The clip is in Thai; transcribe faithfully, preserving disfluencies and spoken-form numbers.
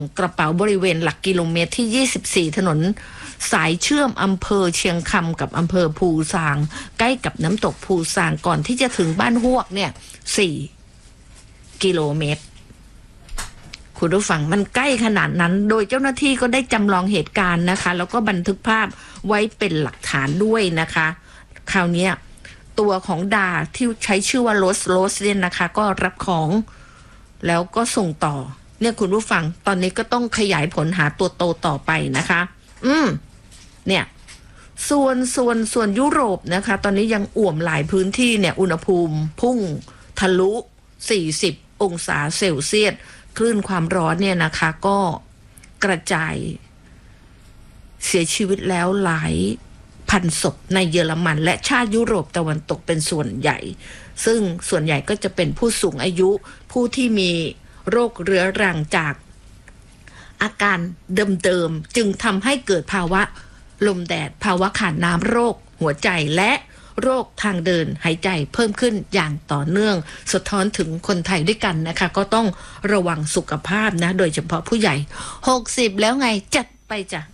กระเป๋าบริเวณหลักกิโลเมตรที่ยี่สิบสี่ถนนสายเชื่อมอำเภอเชียงคำกับอำเภอภูซางใกล้กับน้ำตกภูซางก่อนที่จะถึงบ้านฮวกเนี่ยสี่กิโลเมตรคุณผู้ฟังมันใกล้ขนาดนั้นโดยเจ้าหน้าที่ก็ได้จำลองเหตุการณ์นะคะแล้วก็บันทึกภาพไว้เป็นหลักฐานด้วยนะคะคราวนี้ตัวของดาที่ใช้ชื่อว่าโรสโรสเนี่ยนะคะก็รับของแล้วก็ส่งต่อเนี่ยคุณผู้ฟังตอนนี้ก็ต้องขยายผลหาตัวโตต่อไปนะคะอืมเนี่ยส่วนส่วนส่วนยุโรปนะคะตอนนี้ยังอ่วมหลายพื้นที่เนี่ยอุณหภูมิพุ่งทะลุสี่สิบองศาเซลเซียสคลื่นความร้อนเนี่ยนะคะก็กระจายเสียชีวิตแล้วหลายพันศพในเยอรมันและชาติยุโรปตะวันตกเป็นส่วนใหญ่ซึ่งส่วนใหญ่ก็จะเป็นผู้สูงอายุผู้ที่มีโรคเรื้อรังจากอาการเดิมๆจึงทำให้เกิดภาวะลมแดดภาวะขาดน้ำโรคหัวใจและโรคทางเดินหายใจเพิ่มขึ้นอย่างต่อเนื่องสะท้อนถึงคนไทยด้วยกันนะคะก็ต้องระวังสุขภาพนะโดยเฉพาะผู้ใหญ่หกสิบแล้วไงจัดไปจ้ะ